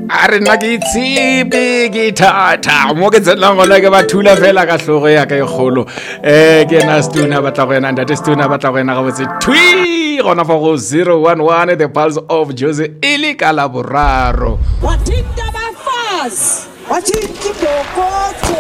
Are nna ke tsipe ke thata mo ke tselang go la ke ba thula fela ka hlogo ya ka e kgolo ke na Stuna batla go ena ndate Stuna batla go ena ga botse twi gona for go 011 the pulse of Jose ile ka la boraro wathinta bafazi wathinta ibhokotho.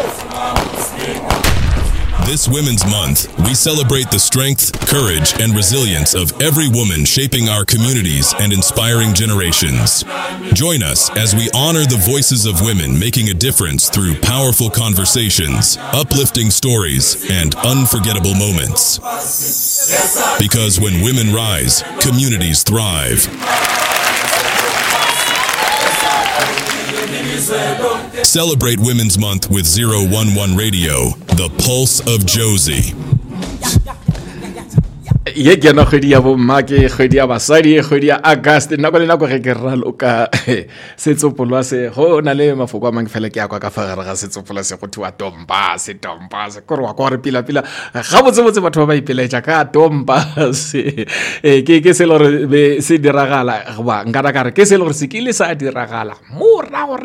This Women's Month, we celebrate the strength, courage, and resilience of every woman shaping our communities and inspiring generations. Join us as we honor the voices of women making a difference through powerful conversations, uplifting stories, and unforgettable moments. Because when women rise, communities thrive. Celebrate Women's Month with 011 Radio, the pulse of Josie. ye ke na khedi ya bomma ke khedi ya basadi khedi ya August nna go le nako ge ke raloka setsopolwa se go na le mafoko a mang fela ke ya kwa ka fagare ga setsopolwa se go thwa tomba se gore wa kwa re pila ga botse batho ba ipeletša ka tomba se ke se lo re be se diragala ba ngara ka re ke se lo re se ke le sa diragala mo rago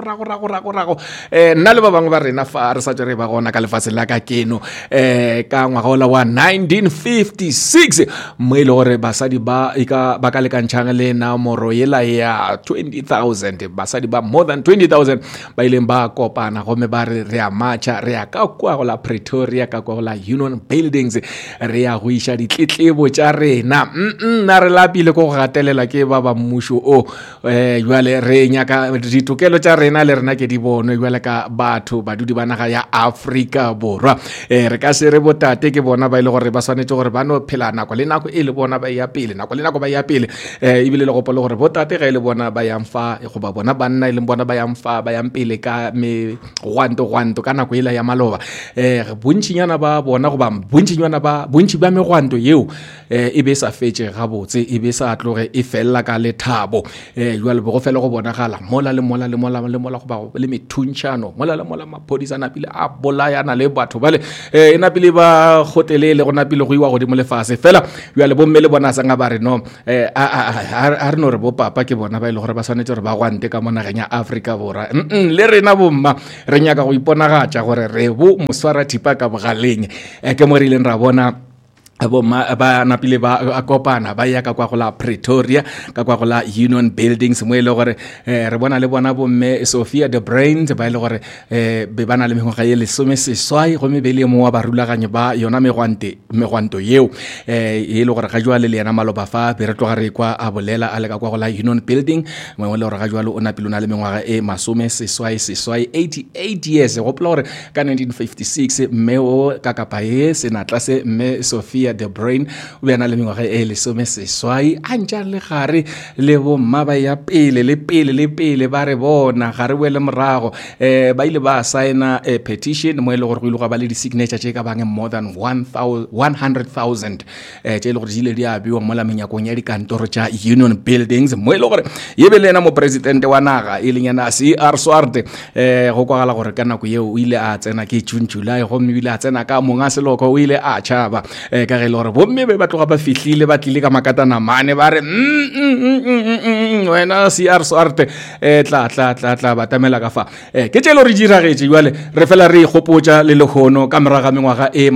nna le ba bangwe ba rena fa re sa tsere ba gona ka lefatshe la ka keno ka ngwaga wa 1956 mo ile gore basadi ba ka lekantšhang le namoro yela ya 20,000 basadi ba more than 20,000 ba ileng ba kopana gomme ba re a matcha re ya ka kwa go la Pretoria ka kwa go la Union Buildings re ya go isha ditletlebo tša rena na re lapile go gatelela ke ba mmusho o jwale re nyaka ditokelo tša rena le rena ke di bone jwale ka batho ba dudi ba naga ya Afrika Borwa re ka se re botate ke bona ba ile gore ba swanetse gore ba no phela nako le nako e le bona ba ya pele nako le nako ba ya pele ebile le gopolo gore botate ga ile bona ba yang fa go ba bona banna ile bona ba yang fa ba yang pele ka me gwanto ka nako ile ya maloba bontshinyana ba bona go ba bontshi ba me gwanto yeo e be sa fetse ga botse e be sa tloge e fella ka lethabo jwale go fela go bona gala mola go ba le methuntshano mola maphodisa na pile a bolayana le batho bale ena pile ba hotelele go na pile go iwa go di mo lefase fela jwale bo mmele bona sanga ba re no a re no re bo papa ke bona ba ile gore ba swanetse re ba gwante ka mona genya Afrika Borwa le rena bomma re nyaka go iponagatša gore re bo moswara thipa ka bogaleng ke mo rileng ra bona ba napile ba kopana ba ya ka kwa go la Pretoria ka kwa go la Union Buildings mo ile gore re bona le bona bomme Sophia the Brains ba ile gore be bana le mengwaga ye 16 go me bele mo wa barulaganye ba yona megwanto yeo ile gore ga jwa le yena maloba fa be re tloga re kwa a bolela a le ka kwa go la Union Building mo ile gore ga jwa o napile na le mengwaga e 88 years go ploga gore ka 1956 mme o ka kapa ye senatla se mme Sophia the Brain o bana le mengwaga e 16 a ntša le gare le bomma ba ya pele ba re bona gare boele morago ba ile ba signa a petition mo ile gore go ile go ba le di signature tše ka bang more than 100,000 tše ile gore di ile di abiwa mo la menyakong ya dikantoro tša Union Buildings mo ile gore ye be lena mo president wa naga e leng yana CR Swarte go kwagala gore ka nako yeo o ile a tsena ke June July go mme ile a tsena ka monga seloko o ile a tšhaba ka ge lore bomme be ba tloga ba fihlile ba tlile ka makatana mane ba re wena CR Swarte tla ba tamela ka fa ke tšelo re diragetse jwale re fela re gopotša le lehono ka moraga mengwaga e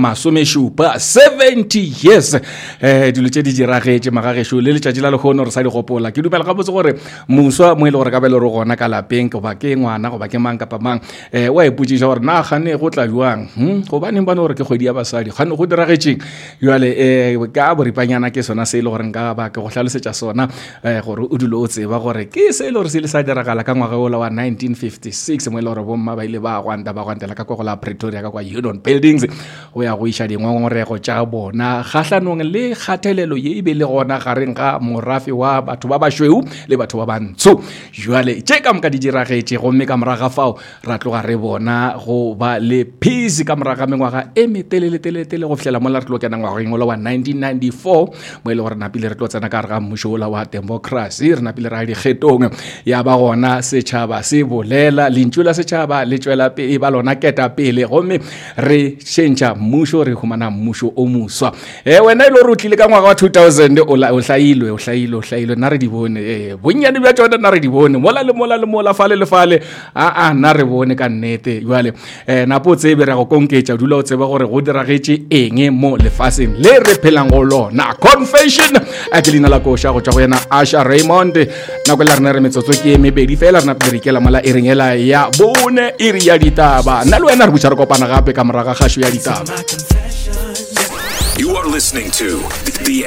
70 years dilo tše di diragetse magagesho le letšatši la lehono re sa di gopola ke dumela gabotse gore muswa mo ile gore ka bele re gona ka lapeng go ba ke ngwana go ba ke mang kapa mang wa ipotšiša gore na gane go tla jwang go baneng bane gore ke kgwedi ya basadi gane go diragetseng jwale ka boripanyana ke sona se ile gore nka ba ke go hlalosetša sona gore o dilo o tseba gore ke se ile gore se ile sa diragala ka ngwaga ola wa 1956 mo ile gore bomma ba ile ba gwantela ka kwa go la Pretoria ka kwa Union Buildings go ya go isha dingongorego tša bona kgahlanong le kgathelelo ye e be le gona gareng ga morafe wa batho ba bašweu le batho ba bantsho jwale tše ka moka di diragetše gomme ka moraga fao ra tloga re bona go ba le peace ka moraga mengwaga e metelele go fihlela mo la re tlo kena ngwaga ngwageng ola wa 1994 mo ile gore napile re tlo tsena ka ga mmušo ola wa democracy re napile ra dikgetong ya ba gona setšhaba se bolela lentšu la setšhaba le tšwela pele ba lona keta pele gomme re tšhentša mmušo re humana mmušo o moswa wena ile gore o tlile ka ngwaga wa 2000 o hlailwe nna re di bone bonnyane bja tšona nna re di bone mola le mola fale le fale nna re bone ka nnete jwale napo tsebe re go konketša dula o tseba gore go diragetše eng mo lefaseng le re phelang go lona confession a ke leina la koša go tšwa go yena Asha Raymond nako la rena re metsotso ke mebedi fela rena pele re ikela mola e ringela ya bone iri ya ditaba nna le wena re butša re kopana gape ka moraga kgašo ya ditaba. You are listening to the